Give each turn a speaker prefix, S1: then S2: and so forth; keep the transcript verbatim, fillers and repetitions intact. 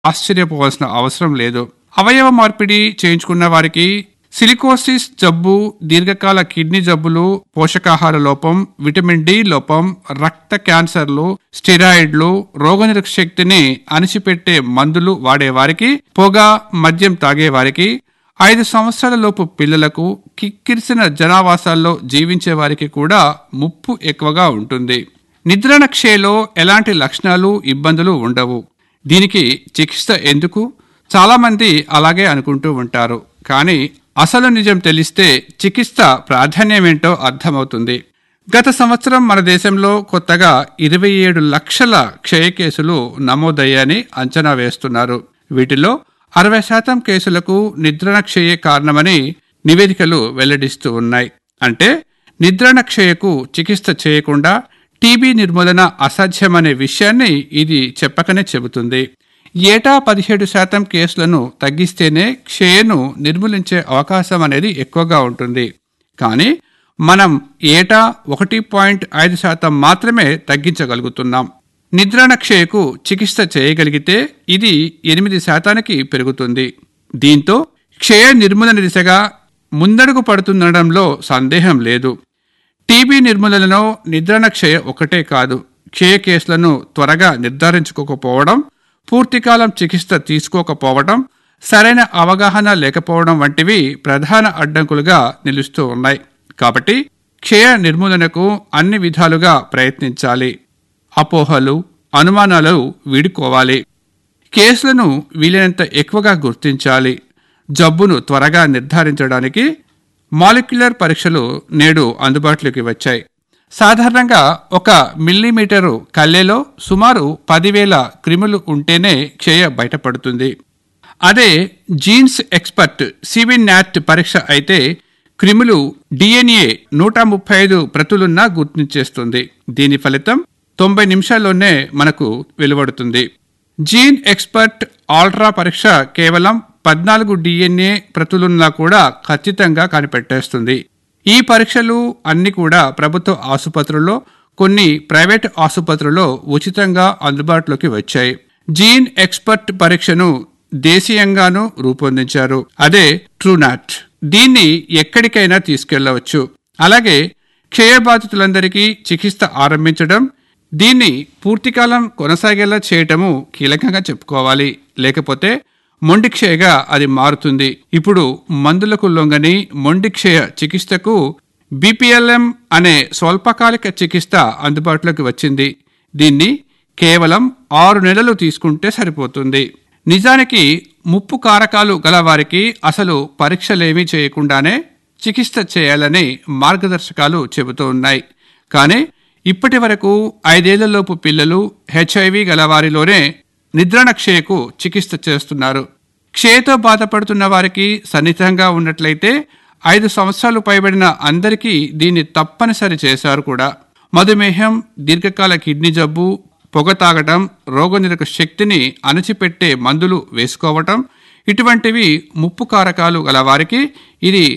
S1: ఆశ్చర్యపోవాల్సిన అవసరం లేదు. అవయవ మార్పిడి చేయించుకున్న వారికి సిలికోసిస్ జబ్బు, దీర్ఘకాల కిడ్నీ జబ్బులు, పోషకాహార లోపం, విటమిన్ డి లోపం, రక్త క్యాన్సర్లు, స్టెరాయిడ్లు, రోగనిరోధక శక్తిని అణిచిపెట్టే మందులు వాడేవారికి, పొగ మద్యం తాగేవారికి, ఐదు సంవత్సరాల లోపు పిల్లలకు, కిక్కిరిసిన జనావాసాల్లో జీవించే వారికి కూడా ముప్పు ఎక్కువగా ఉంటుంది. నిద్రాణక్షయలో ఎలాంటి లక్షణాలు, ఇబ్బందులు ఉండవు. దీనికి చికిత్స ఎందుకు? చాలామంది అలాగే అనుకుంటూ ఉంటారు. కానీ అసలు నిజం తెలిస్తే చికిత్స ప్రాధాన్యమేంటో అర్థమవుతుంది. గత సంవత్సరం మన దేశంలో కొత్తగా ఇరవై ఏడు లక్షల క్షయ కేసులు నమోదయ్యాయని అంచనా వేస్తున్నారు. వీటిలో అరవై శాతం కేసులకు నిద్రాణక్షయే కారణమని నివేదికలు వెల్లడిస్తూ ఉన్నాయి. అంటే నిద్రాణక్షయకు చికిత్స చేయకుండా టీబీ నిర్మూలన అసాధ్యమనే విషయాన్ని ఇది చెప్పకనే చెబుతుంది. ఏటా పదిహేడు శాతం కేసులను తగ్గిస్తేనే క్షయను నిర్మూలించే అవకాశం అనేది ఎక్కువగా ఉంటుంది. కానీ మనం ఏటా ఒకటి పాయింట్ ఐదు శాతం మాత్రమే తగ్గించగలుగుతున్నాం. నిద్రాణక్షయకు చికిత్స చేయగలిగితే ఇది ఎనిమిది శాతానికి పెరుగుతుంది. దీంతో క్షయ నిర్మూలన దిశగా ముందడుగు పడుతుండడంలో సందేహం లేదు. టీబీ నిర్మూలనలో నిద్రాణక్షయ ఒకటే కాదు, క్షయ కేసులను త్వరగా నిర్ధారించుకోకపోవడం, పూర్తికాలం చికిత్స తీసుకోకపోవడం, సరైన అవగాహన లేకపోవడం వంటివి ప్రధాన అడ్డంకులుగా నిలుస్తూ ఉన్నాయి. కాబట్టి క్షయ నిర్మూలనకు అన్ని విధాలుగా ప్రయత్నించాలి. అపోహలు, అనుమానాలు వీడుకోవాలి. కేసులను వీలైనంత ఎక్కువగా గుర్తించాలి. జబ్బును త్వరగా నిర్ధారించడానికి మాలిక్యులర్ పరీక్షలు నేడు అందుబాటులోకి వచ్చాయి. సాధారణంగా ఒక మిల్లీమీటరు కల్లెలో సుమారు పదివేల క్రిములు ఉంటేనే క్షయ బయటపడుతుంది. అదే జీన్స్ ఎక్స్పర్ట్ సివినాట్ పరీక్ష అయితే క్రిములు డిఎన్ఏ నూట ముప్పై ఐదు ప్రతులున్నా గుర్తించేస్తుంది. దీని ఫలితం తొంభై నిమిషాల్లోనే మనకు వెలువడుతుంది. జీన్ ఎక్స్పర్ట్ ఆల్ట్రా పరీక్ష కేవలం పద్నాలుగు డిఎన్ఏ ప్రతులున్నా కూడా ఖచ్చితంగా కనిపెట్టేస్తుంది. ఈ పరీక్షలు అన్ని కూడా ప్రభుత్వ ఆసుపత్రుల్లో, కొన్ని ప్రైవేట్ ఆసుపత్రుల్లో ఉచితంగా అందుబాటులోకి వచ్చాయి. జీన్ ఎక్స్పర్ట్ పరీక్షను దేశీయంగానూ రూపొందించారు. అదే ట్రూనాట్. దీన్ని ఎక్కడికైనా తీసుకెళ్లవచ్చు. అలాగే క్షయబాధితులందరికీ చికిత్స ఆరంభించడం, దీన్ని పూర్తికాలం కొనసాగేలా చేయటము కీలకంగా చెప్పుకోవాలి. లేకపోతే మొండిక్షయగా అది మారుతుంది. ఇప్పుడు మందులకు లొంగని మొండిక్షయ చికిత్సకు బిపిఎల్ఎం అనే స్వల్పకాలిక చికిత్స అందుబాటులోకి వచ్చింది. దీన్ని కేవలం ఆరు నెలలు తీసుకుంటే సరిపోతుంది. నిజానికి ముప్పు కారకాలు గల వారికి అసలు పరీక్షలేమీ చేయకుండానే చికిత్స చేయాలని మార్గదర్శకాలు చెబుతూ ఉన్నాయి. కానీ ఇప్పటి వరకు ఐదేళ్లలోపు పిల్లలు, హెచ్ఐవి గలవారిలోనే నిద్రాణక్షయకు చికిత్స చేస్తున్నారు. క్షయతో బాధపడుతున్న వారికి సన్నిహితంగా ఉన్నట్లయితే ఐదు సంవత్సరాలు పైబడిన అందరికీ దీన్ని తప్పనిసరి చేశారు కూడా. మధుమేహం, దీర్ఘకాల కిడ్నీ జబ్బు, పొగ తాగటం, రోగనిరోధక శక్తిని అణచిపెట్టే మందులు వేసుకోవటం, ఇటువంటివి ముప్పు కారకాలు గల వారికి ఇది